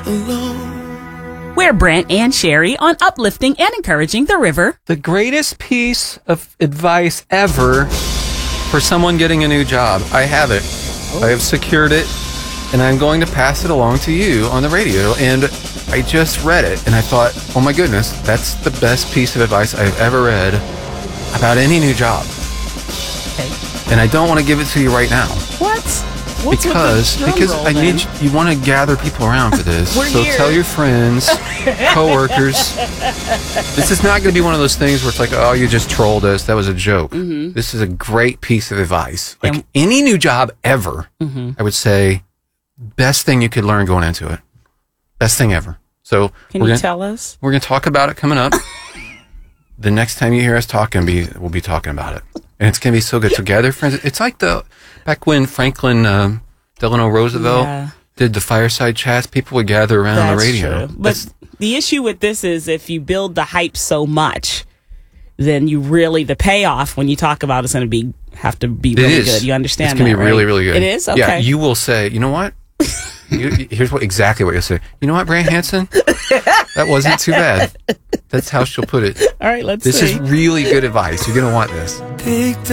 alone. We're Brent and Sherry on uplifting and encouraging the river. The greatest piece of advice ever for someone getting a new job. I have it. I have secured it, and I'm going to pass it along to you on the radio. And I just read it, and I thought, oh my goodness, that's the best piece of advice I've ever read about any new job. Okay. And I don't want to give it to you right now. What? What's Because I need you want to gather people around for this. We're so here. Tell your friends, coworkers. This is not going to be one of those things where it's like, oh, you just trolled us. That was a joke. Mm-hmm. This is a great piece of advice. Like And- any new job ever, Mm-hmm. I would say, best thing you could learn going into it. Best thing ever. So Can you tell us? We're going to talk about it coming up. The next time you hear us talking, we'll be talking about it. And it's going to be so good. Together, friends. It's like back when Franklin Delano Roosevelt did the fireside chats, people would gather around on the radio. True. But the issue with this is if you build the hype so much, then the payoff when you talk about it's going to have to be really good. You understand it's going to be really, right? really good. It is? Okay. Yeah, you will say, you know what? Here's exactly what you'll say. You know what, Brant Hansen? That wasn't too bad. That's how she'll put it. All right, let's This see. is really good advice. You're going to want this. Take